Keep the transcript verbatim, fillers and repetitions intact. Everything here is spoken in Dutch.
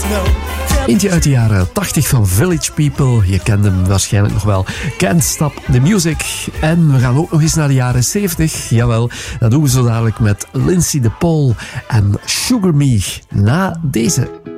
Eentje uit de jaren tachtig van Village People. Je kent hem waarschijnlijk nog wel. Can't Stop the Music. En we gaan ook nog eens naar de jaren zeventig. Jawel, dat doen we zo dadelijk met Lindsay de Paul en Sugar Me. Na deze.